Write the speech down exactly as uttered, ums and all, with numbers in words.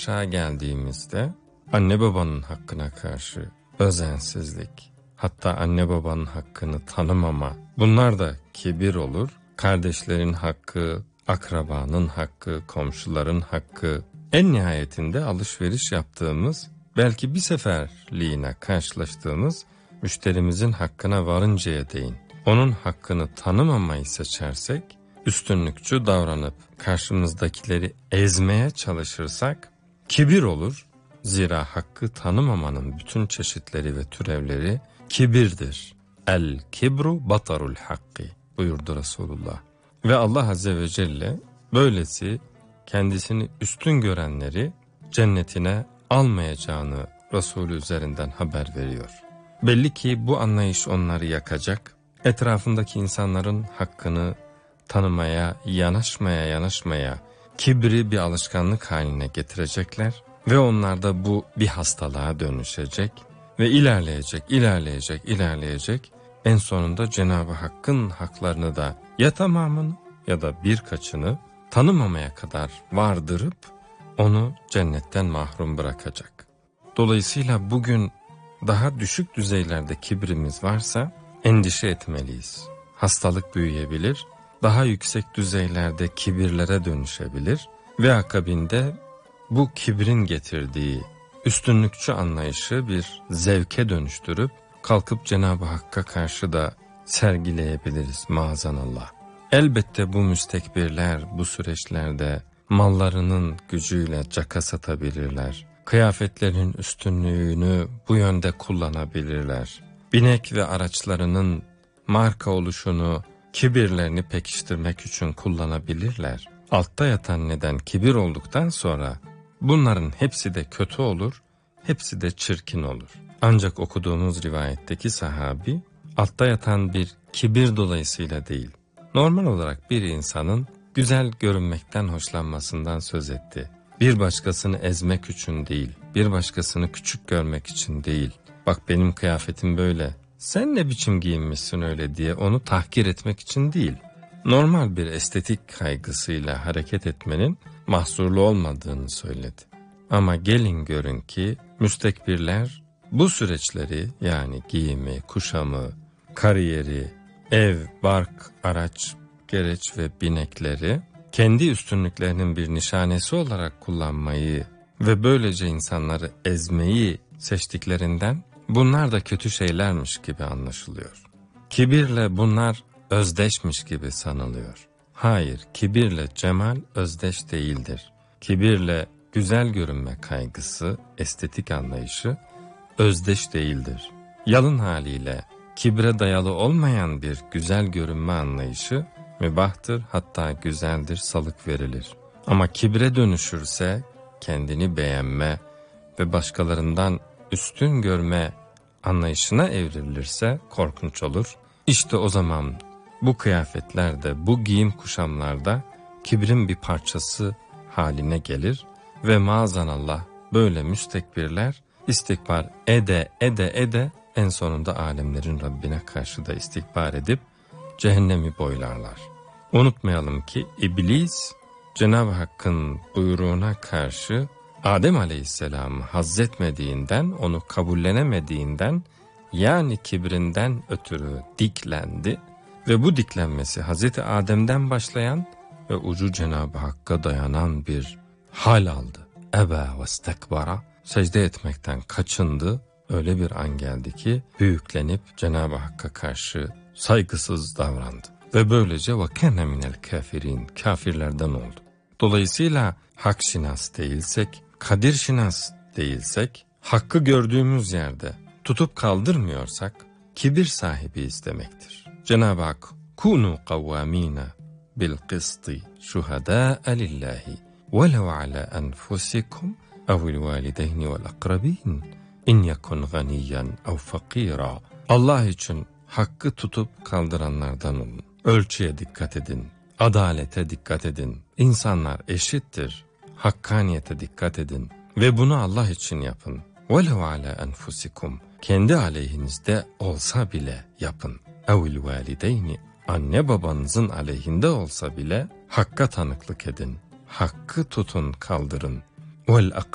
aşağı geldiğimizde anne babanın hakkına karşı özensizlik, hatta anne babanın hakkını tanımama, bunlar da kibir olur. Kardeşlerin hakkı, akrabanın hakkı, komşuların hakkı, en nihayetinde alışveriş yaptığımız, belki bir seferliğine karşılaştığımız müşterimizin hakkına varıncaya değin onun hakkını tanımamayı seçersek, üstünlükçü davranıp karşımızdakileri ezmeye çalışırsak kibir olur. Zira hakkı tanımamanın bütün çeşitleri ve türevleri kibirdir. El kibru batarul hakki buyurdu Resulullah. Ve Allah Azze ve Celle böylesi kendisini üstün görenleri cennetine almayacağını Resulü üzerinden haber veriyor. Belli ki bu anlayış onları yakacak. Etrafındaki insanların hakkını tanımaya, yanaşmaya yanaşmaya, kibri bir alışkanlık haline getirecekler ve onlarda bu bir hastalığa dönüşecek ve ilerleyecek, ilerleyecek, ilerleyecek. En sonunda Cenab-ı Hakk'ın haklarını da ya tamamını ya da birkaçını tanımamaya kadar vardırıp onu cennetten mahrum bırakacak. Dolayısıyla bugün daha düşük düzeylerde kibrimiz varsa endişe etmeliyiz. Hastalık büyüyebilir, daha yüksek düzeylerde kibirlere dönüşebilir ve akabinde bu kibrin getirdiği üstünlükçü anlayışı bir zevke dönüştürüp kalkıp Cenab-ı Hakk'a karşı da sergileyebiliriz maazanallah. Elbette bu müstekbirler bu süreçlerde mallarının gücüyle caka satabilirler. Kıyafetlerin üstünlüğünü bu yönde kullanabilirler. Binek ve araçlarının marka oluşunu, kibirlerini pekiştirmek için kullanabilirler. Altta yatan neden kibir olduktan sonra bunların hepsi de kötü olur, hepsi de çirkin olur. Ancak okuduğumuz rivayetteki sahabi altta yatan bir kibir dolayısıyla değil, normal olarak bir insanın güzel görünmekten hoşlanmasından söz etti. Bir başkasını ezmek için değil, bir başkasını küçük görmek için değil. Bak benim kıyafetim böyle, sen ne biçim giyinmişsin öyle diye onu tahkir etmek için değil. Normal bir estetik kaygısıyla hareket etmenin mahsurlu olmadığını söyledi. Ama gelin görün ki müstekbirler bu süreçleri, yani giyimi, kuşamı, kariyeri, ev, bark, araç, gereç ve binekleri kendi üstünlüklerinin bir nişanesi olarak kullanmayı ve böylece insanları ezmeyi seçtiklerinden bunlar da kötü şeylermiş gibi anlaşılıyor. Kibirle bunlar özdeşmiş gibi sanılıyor. Hayır, kibirle cemal özdeş değildir. Kibirle güzel görünme kaygısı, estetik anlayışı özdeş değildir. Yalın haliyle kibre dayalı olmayan bir güzel görünme anlayışı mübahtır, hatta güzeldir, salık verilir. Ama kibre dönüşürse kendini beğenme ve başkalarından üstün görme anlayışına evrilirse korkunç olur. İşte o zaman bu kıyafetlerde, bu giyim kuşamlarda kibrin bir parçası haline gelir ve maazanallah böyle müstekbirler istikbar ede ede ede en sonunda alemlerin Rabbine karşı da istikbar edip cehennemi boylarlar. Unutmayalım ki iblis Cenab-ı Hakk'ın buyruğuna karşı Adem Aleyhisselam'ı hazzetmediğinden, onu kabullenemediğinden, yani kibrinden ötürü diklendi ve bu diklenmesi Hazreti Adem'den başlayan ve ucu Cenab-ı Hakk'a dayanan bir hal aldı. Ebe ve stekbara, secde etmekten kaçındı. Öyle bir an geldi ki büyüklenip Cenab-ı Hakk'a karşı saygısız davrandı. Ve böylece vakene minel kafirin, kafirlerden oldu. Dolayısıyla hak şinas değilsek, kadir şinas değilsek, hakkı gördüğümüz yerde tutup kaldırmıyorsak kibir sahibiyiz demektir. Cenab-ı Hak kunu kavvamina bil kısti şuhada'a lillahi velev ala enfusikum evil valideyni vel akrabin in yakun ganiyan ev fakira. Allah için hakkı tutup kaldıranlardan olun. Ölçüye dikkat edin, adalete dikkat edin. İnsanlar eşittir. Hakkaniyete dikkat edin ve bunu Allah için yapın. وَلَوْ عَلَى أَنْفُسِكُمْ, kendi aleyhinizde olsa bile yapın. اَوْ الْوَالِدَيْنِ, anne babanızın aleyhinde olsa bile hakka tanıklık edin. Hakkı tutun, kaldırın.